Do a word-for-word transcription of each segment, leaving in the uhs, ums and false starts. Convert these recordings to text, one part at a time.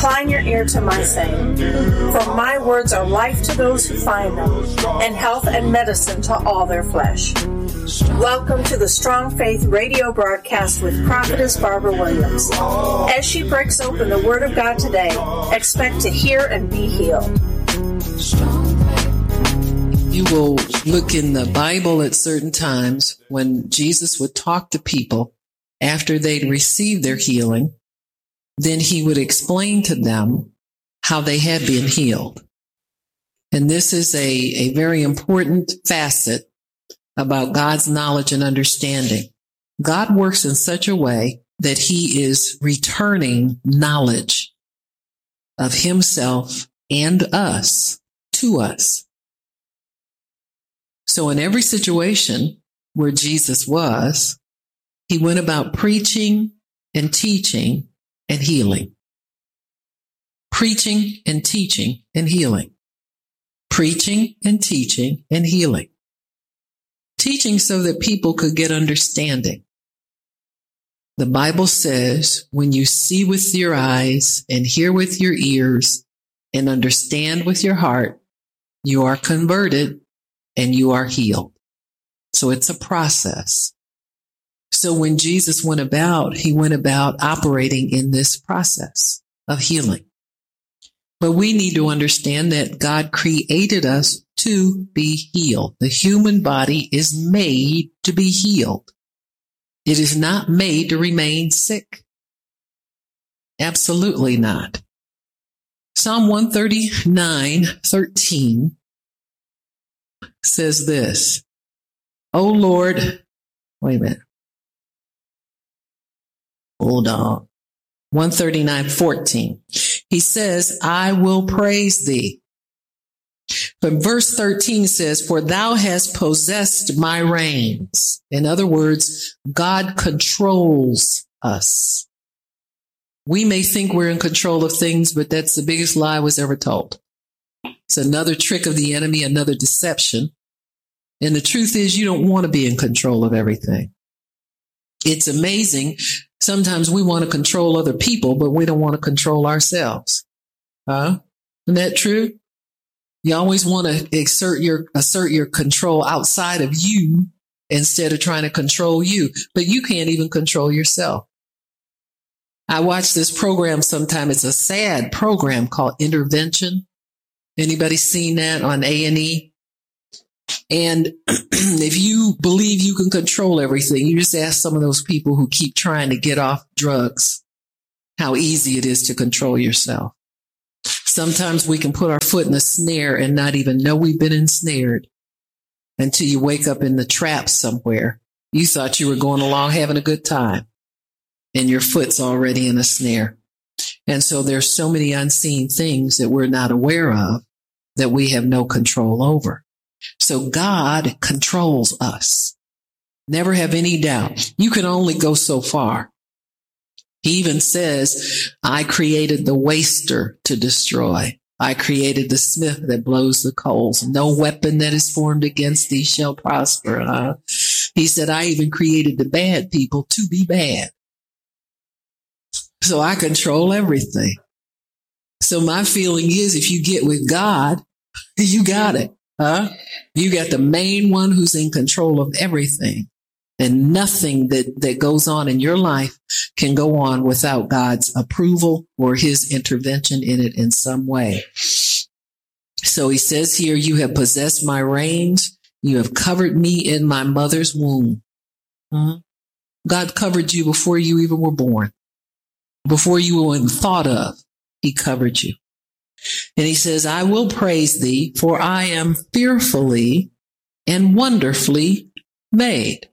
Incline your ear to my saying, for my words are life to those who find them, and health and medicine to all their flesh. Welcome to the Strong Faith radio broadcast with Prophetess Barbara Williams. As she breaks open the Word of God today, expect to hear and be healed. You will look in the Bible at certain times when Jesus would talk to people after they'd received their healing. Then he would explain to them how they had been healed. And this is a, a very important facet about God's knowledge and understanding. God works in such a way that he is returning knowledge of himself and us to us. So in every situation where Jesus was, he went about preaching and teaching and healing. Preaching and teaching and healing. Preaching and teaching and healing. Teaching so that people could get understanding. The Bible says, when you see with your eyes and hear with your ears and understand with your heart, you are converted and you are healed. So it's a process. So when Jesus went about, he went about operating in this process of healing. But we need to understand that God created us to be healed. The human body is made to be healed. It is not made to remain sick. Absolutely not. Psalm one thirty-nine, thirteen says this, O Lord, wait a minute. Hold on. one thirty-nine, fourteen. He says, I will praise thee. But verse thirteen says, for thou hast possessed my reins. In other words, God controls us. We may think we're in control of things, but that's the biggest lie was ever told. It's another trick of the enemy, another deception. And the truth is, you don't want to be in control of everything. It's amazing. Sometimes we want to control other people, but we don't want to control ourselves. Huh? Isn't that true? You always want to exert your, assert your control outside of you instead of trying to control you, but you can't even control yourself. I watch this program sometime. It's a sad program called Intervention. Anybody seen that on A and E? And if you believe you can control everything, you just ask some of those people who keep trying to get off drugs how easy it is to control yourself. Sometimes we can put our foot in a snare and not even know we've been ensnared until you wake up in the trap somewhere. You thought you were going along having a good time and your foot's already in a snare. And so there's so many unseen things that we're not aware of that we have no control over. So God controls us. Never have any doubt. You can only go so far. He even says, I created the waster to destroy. I created the smith that blows the coals. No weapon that is formed against thee shall prosper. Huh? He said, I even created the bad people to be bad. So I control everything. So my feeling is if you get with God, you got it. Huh? You got the main one who's in control of everything. And nothing that, that goes on in your life can go on without God's approval or his intervention in it in some way. So he says here, you have possessed my reins. You have covered me in my mother's womb. Huh? God covered you before you even were born. Before you were even thought of, he covered you. And he says, I will praise thee, for I am fearfully and wonderfully made.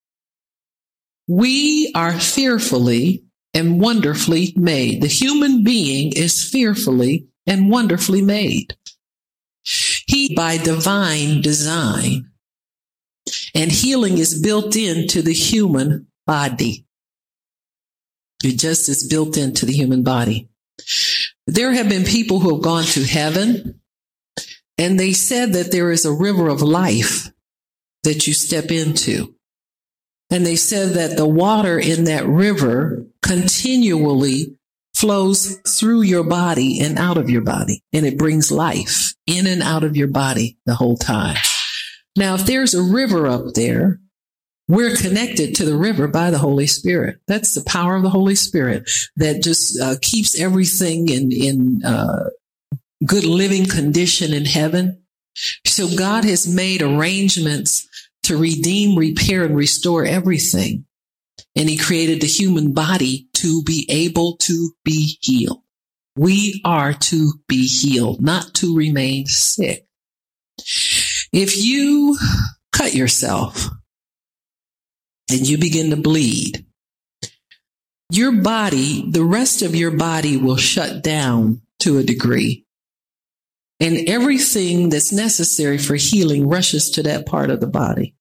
We are fearfully and wonderfully made. The human being is fearfully and wonderfully made. He, by divine design, and healing is built into the human body. It just is built into the human body. There have been people who have gone to heaven, and they said that there is a river of life that you step into. And they said that the water in that river continually flows through your body and out of your body, and it brings life in and out of your body the whole time. Now, if there's a river up there, we're connected to the river by the Holy Spirit. That's the power of the Holy Spirit that just uh, keeps everything in, in uh, good living condition in heaven. So God has made arrangements to redeem, repair, and restore everything. And he created the human body to be able to be healed. We are to be healed, not to remain sick. If you cut yourself and you begin to bleed, your body, the rest of your body will shut down to a degree. And everything that's necessary for healing rushes to that part of the body.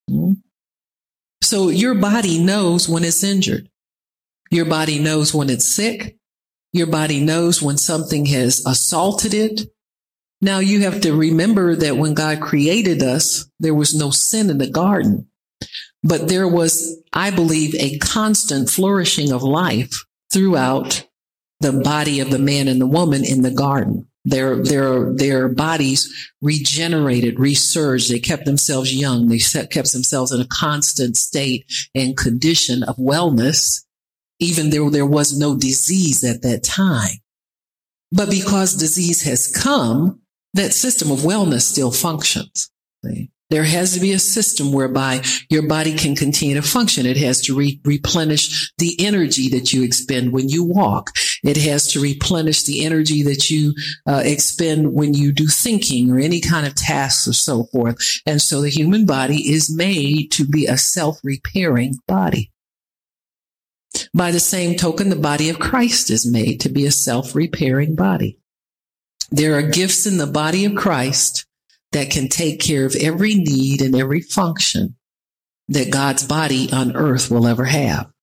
So your body knows when it's injured. Your body knows when it's sick. Your body knows when something has assaulted it. Now you have to remember that when God created us, there was no sin in the garden, but there was, I believe, a constant flourishing of life throughout the body of the man and the woman in the garden. Their, their, their bodies regenerated, resurged. They kept themselves young. They kept themselves in a constant state and condition of wellness, even though there was no disease at that time. But because disease has come, that system of wellness still functions. There has to be a system whereby your body can continue to function. It has to re- replenish the energy that you expend when you walk. It has to replenish the energy that you uh, expend when you do thinking or any kind of tasks or so forth. And so the human body is made to be a self-repairing body. By the same token, the body of Christ is made to be a self-repairing body. There are gifts in the body of Christ that can take care of every need and every function that God's body on earth will ever have.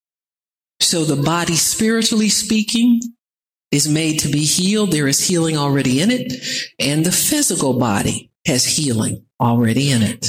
So the body, spiritually speaking, is made to be healed. There is healing already in it. And the physical body has healing already in it.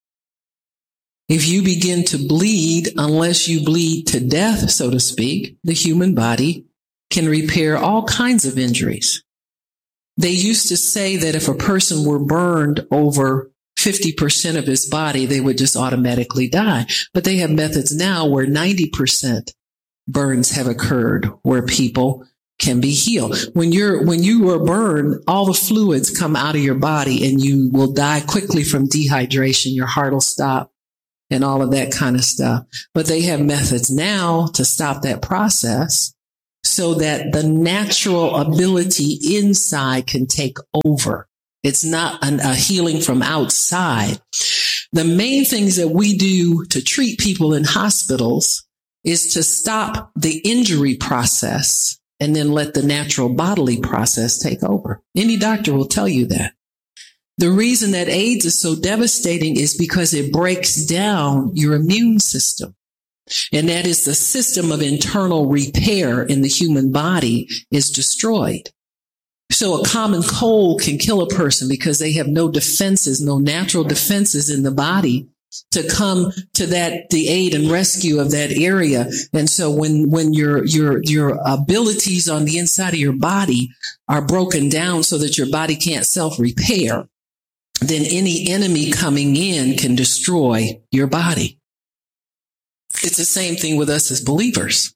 If you begin to bleed, unless you bleed to death, so to speak, the human body can repair all kinds of injuries. They used to say that if a person were burned over fifty percent of his body, they would just automatically die. But they have methods now where ninety percent burns have occurred where people can be healed. When you're, when you were burned, all the fluids come out of your body and you will die quickly from dehydration. Your heart will stop and all of that kind of stuff. But they have methods now to stop that process, so that the natural ability inside can take over. It's not an, a healing from outside. The main things that we do to treat people in hospitals is to stop the injury process and then let the natural bodily process take over. Any doctor will tell you that. The reason that AIDS is so devastating is because it breaks down your immune system. And that is the system of internal repair in the human body is destroyed. So a common cold can kill a person because they have no defenses, no natural defenses in the body to come to that, the aid and rescue of that area. And so when, when your, your, your abilities on the inside of your body are broken down so that your body can't self-repair, then any enemy coming in can destroy your body. It's the same thing with us as believers.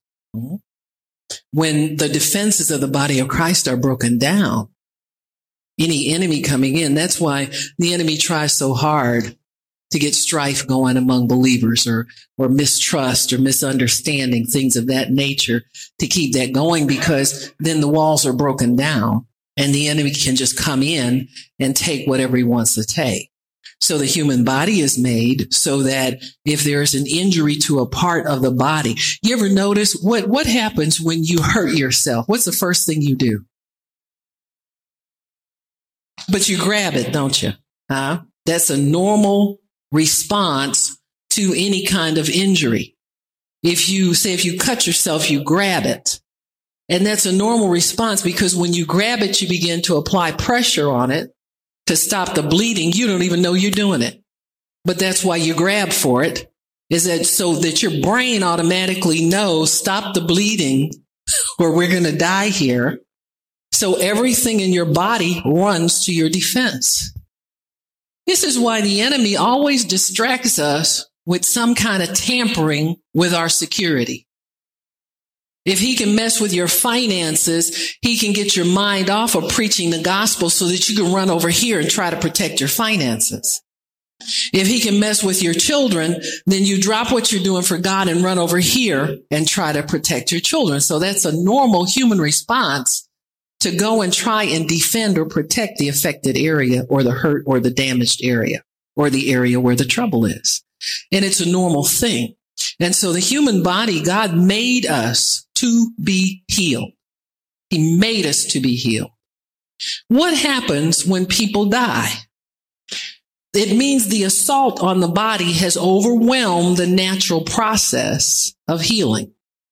When the defenses of the body of Christ are broken down, any enemy coming in, that's why the enemy tries so hard to get strife going among believers, or, or mistrust or misunderstanding, things of that nature, to keep that going, because then the walls are broken down and the enemy can just come in and take whatever he wants to take. So the human body is made so that if there's an injury to a part of the body, you ever notice what, what happens when you hurt yourself? What's the first thing you do? But you grab it, don't you? Huh? That's a normal response to any kind of injury. If you say, if you cut yourself, you grab it. And that's a normal response, because when you grab it, you begin to apply pressure on it to stop the bleeding. You don't even know you're doing it. But that's why you grab for it, is that so that your brain automatically knows, stop the bleeding, or we're going to die here. So everything in your body runs to your defense. This is why the enemy always distracts us with some kind of tampering with our security. If he can mess with your finances, he can get your mind off of preaching the gospel so that you can run over here and try to protect your finances. If he can mess with your children, then you drop what you're doing for God and run over here and try to protect your children. So that's a normal human response to go and try and defend or protect the affected area or the hurt or the damaged area or the area where the trouble is. And it's a normal thing. And so the human body, God made us to be healed. He made us to be healed. What happens when people die? It means the assault on the body has overwhelmed the natural process of healing.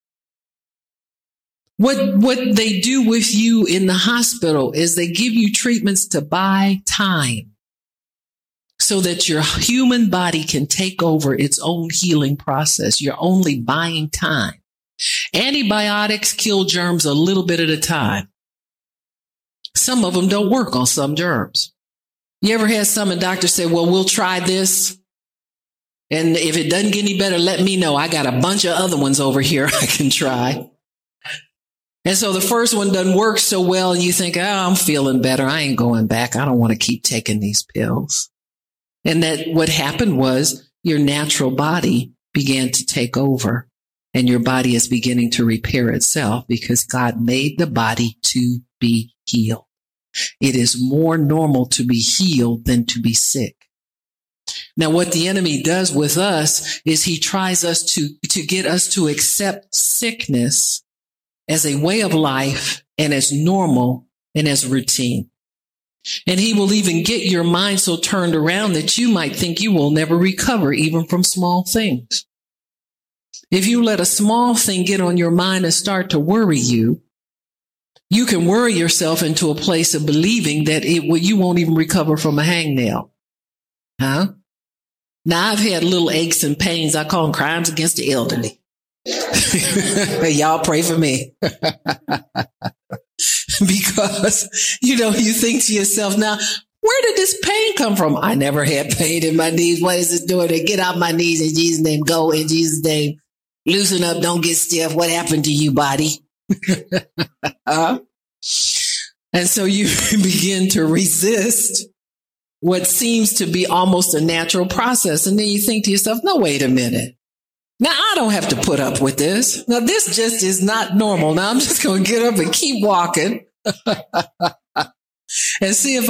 What, what they do with you in the hospital is they give you treatments to buy time so that your human body can take over its own healing process. You're only buying time. Antibiotics kill germs a little bit at a time. Some of them don't work on some germs. You ever had some doctors say, well, we'll try this. And if it doesn't get any better, let me know. I got a bunch of other ones over here I can try. And so the first one doesn't work so well. And you think, oh, I'm feeling better. I ain't going back. I don't want to keep taking these pills. And that what happened was your natural body began to take over and your body is beginning to repair itself because God made the body to be healed. It is more normal to be healed than to be sick. Now, what the enemy does with us is he tries us to, to get us to accept sickness as a way of life and as normal and as routine. And he will even get your mind so turned around that you might think you will never recover even from small things. If you let a small thing get on your mind and start to worry you, you can worry yourself into a place of believing that it will, you won't even recover from a hangnail. Huh? Now, I've had little aches and pains. I call them crimes against the elderly. Y'all pray for me. Because, you know, you think to yourself, now, where did this pain come from? I never had pain in my knees. What is this doing? Get off my knees in Jesus' name. Go in Jesus' name. Loosen up. Don't get stiff. What happened to you, body? uh, and so you begin to resist what seems to be almost a natural process. And then you think to yourself, no, wait a minute. Now, I don't have to put up with this. Now, this just is not normal. Now, I'm just going to get up and keep walking and see if